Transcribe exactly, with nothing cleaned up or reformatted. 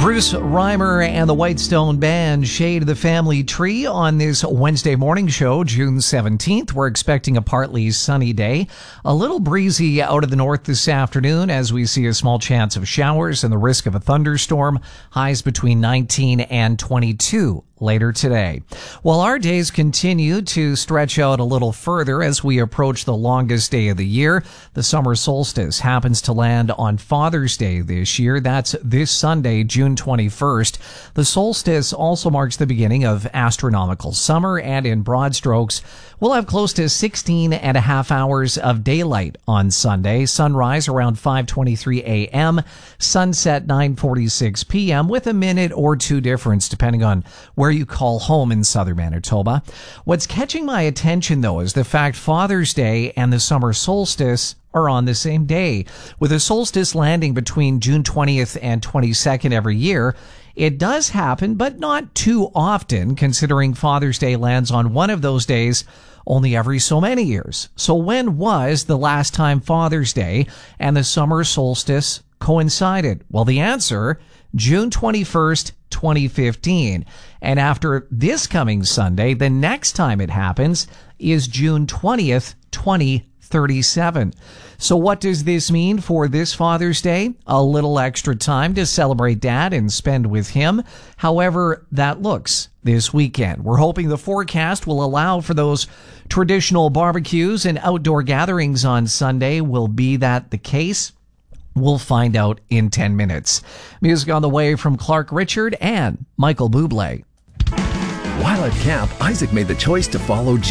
Bruce Reimer and the Whitestone Band shade the family tree on this Wednesday morning show, June seventeenth. We're expecting a partly sunny day. A little breezy out of the north this afternoon as we see a small chance of showers and the risk of a thunderstorm. Highs between nineteen and twenty-two. Later today. Well, our days continue to stretch out a little further as we approach the longest day of the year. The summer solstice happens to land on Father's Day this year. That's this Sunday, June twenty-first. The solstice also marks the beginning of astronomical summer, and in broad strokes, we'll have close to sixteen and a half hours of daylight on Sunday. Sunrise around five twenty-three a.m., sunset nine forty-six p.m. with a minute or two difference depending on where you call home in southern Manitoba. What's catching my attention, though, is the fact Father's Day and the summer solstice are on the same day. With the solstice landing between June twentieth and twenty-second every year, it does happen, but not too often, considering Father's Day lands on one of those days only every so many years. So when was the last time Father's Day and the summer solstice coincided? Well, the answer, June twenty-first, twenty fifteen. And after this coming Sunday, the next time it happens is June twentieth, twenty thirty-seven. So what does this mean for this Father's Day? A little extra time to celebrate Dad and spend with him. However that looks this weekend. We're hoping the forecast will allow for those traditional barbecues and outdoor gatherings on Sunday. Will be that the case? We'll find out in ten minutes. Music on the way from Clark Richard and Michael Bublé. While at camp, Isaac made the choice to follow